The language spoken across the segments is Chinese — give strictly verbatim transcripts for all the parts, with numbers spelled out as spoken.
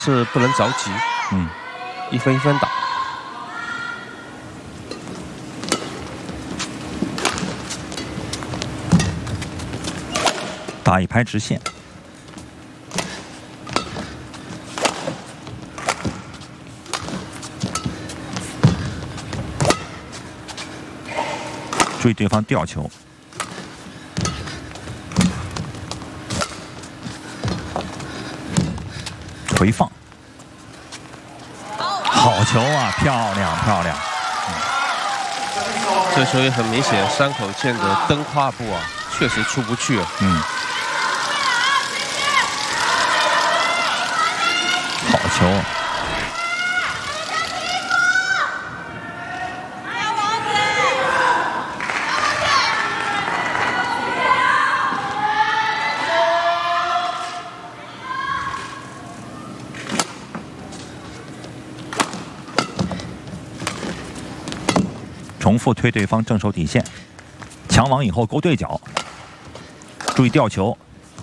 是不能着急， 嗯， 一分一分打。 打一拍直线，注意对方吊球。 回放，好球啊！漂亮漂亮。 嗯、这球也很明显，山口茜的蹬胯步啊，确实出不去。 嗯，好球。 重复推对方正手底线，抢网以后勾对角，注意吊球，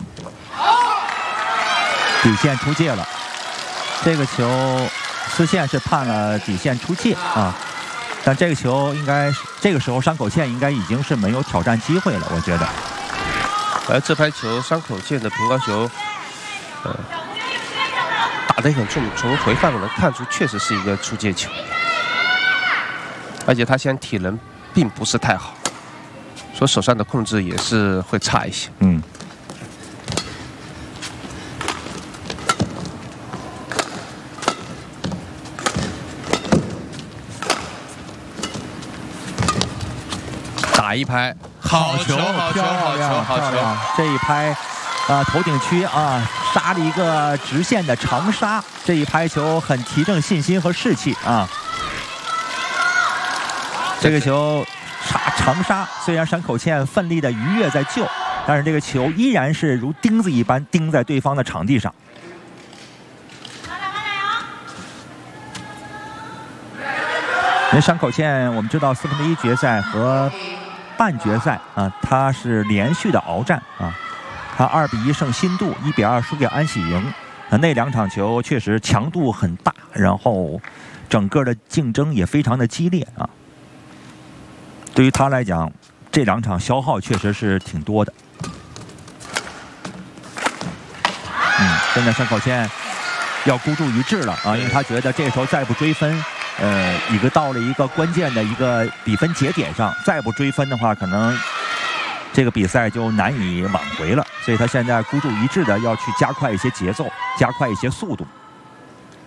底线出界了。这个球丝线是判了底线出界啊，但这个球应该这个时候山口茜应该已经是没有挑战机会了，我觉得。 而这拍球山口茜的平高球，呃，打得很重，从回放能看出确实是一个出界球。 而且他现在体能并不是太好，所以手上的控制也是会差一些。 嗯。 打一拍，好球，好球，好球，好球！ 这一拍，啊，头顶区啊，杀了一个直线的长杀，这一拍球很提振信心和士气啊。 这个球杀长杀，虽然山口茜奋力的鱼跃在救，但是这个球依然是如钉子一般钉在对方的场地上。因为山口茜，我们知道四分之一决赛和半决赛啊，他是连续的鏖战啊，他二比一胜新度，一比二输给安喜莹。啊，那两场球确实强度很大，然后整个的竞争也非常的激烈啊。 对于他来讲，这两场消耗确实是挺多的。嗯，现在山口茜要孤注一掷了啊，因为他觉得这时候再不追分，呃，一个到了一个关键的一个比分节点上，再不追分的话，可能这个比赛就难以挽回了。所以他现在孤注一掷的要去加快一些节奏，加快一些速度。